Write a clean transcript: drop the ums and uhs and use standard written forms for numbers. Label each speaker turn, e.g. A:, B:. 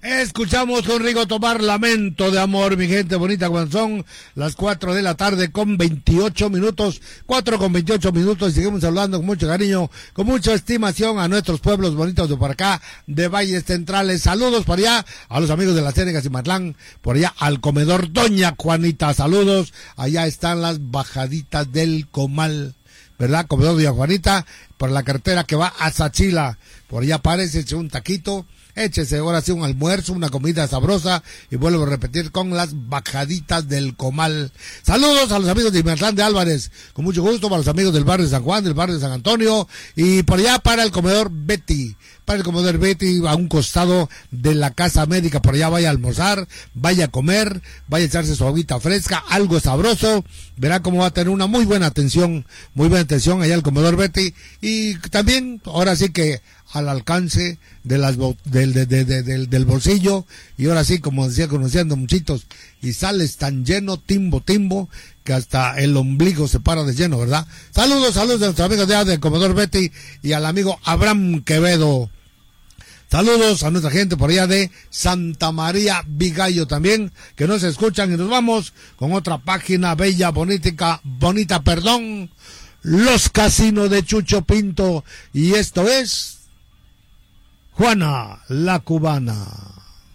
A: Escuchamos con Rigo Tobar Lamento de Amor, mi gente bonita, cuando son las 4 de la tarde con 28 minutos, 4 con 28 minutos, y seguimos hablando con mucho cariño, con mucha estimación a nuestros pueblos bonitos de por acá, de Valles Centrales. Saludos para allá, a los amigos de Las Ciénegas y Matlán, por allá al comedor Doña Juanita, saludos, allá están las bajaditas del Comal, ¿verdad? Comedor Doña Juanita, por la carretera que va a Sachila, por allá parece un taquito. Échese ahora sí un almuerzo, una comida sabrosa, y vuelvo a repetir con las bajaditas del Comal. Saludos a los amigos de Matlán de Álvarez, con mucho gusto, para los amigos del barrio de San Juan, del barrio de San Antonio, y por allá para el comedor Betty, a un costado de la casa médica. Por allá vaya a almorzar, vaya a comer, vaya a echarse su agüita fresca, algo sabroso, verá cómo va a tener una muy buena atención allá al comedor Betty, y también ahora sí que al alcance de del bolsillo, y ahora sí, como decía, conociendo muchitos, y sales tan lleno, timbo, que hasta el ombligo se para de lleno, ¿verdad? Saludos a nuestros amigos de Comedor Betty y al amigo Abraham Quevedo. Saludos a nuestra gente por allá de Santa María Vigallo también, que nos escuchan, y nos vamos con otra página bella, bonita, Los Casinos de Chucho Pinto, y esto es Juana la Cubana.